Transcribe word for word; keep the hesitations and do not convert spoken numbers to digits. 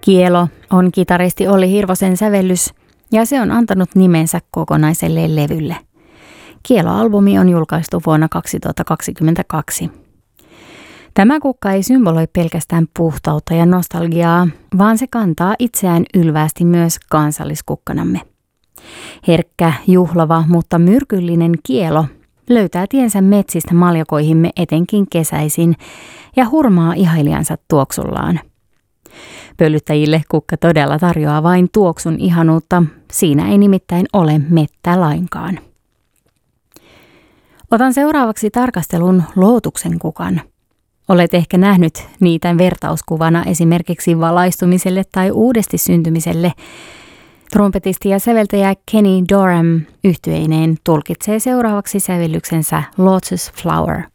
Kielo on kitaristi Olli Hirvosen sävellys ja se on antanut nimensä kokonaiselle levylle. Kielo-albumi on julkaistu vuonna kaksituhattakaksikymmentäkaksi. Tämä kukka ei symboloi pelkästään puhtautta ja nostalgiaa, vaan se kantaa itseään ylväästi myös kansalliskukkanamme. Herkkä, juhlava, mutta myrkyllinen kielo löytää tiensä metsistä maljakoihimme etenkin kesäisin ja hurmaa ihailijansa tuoksullaan. Pöllyttäjille kukka todella tarjoaa vain tuoksun ihanuutta, siinä ei nimittäin ole mettä lainkaan. Otan seuraavaksi tarkastelun lootuksen kukan. Olet ehkä nähnyt niitä vertauskuvana esimerkiksi valaistumiselle tai uudesti syntymiselle. Trumpetisti ja säveltäjä Kenny Dorham yhtyeineen tulkitsee seuraavaksi sävellyksensä Lotus Flower.